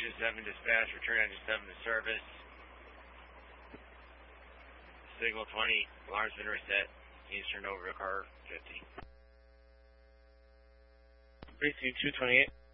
Engine 7 dispatch, return Engine 7 to service. Signal 20, alarm's been reset. Needs turned over to car 50. BC 228.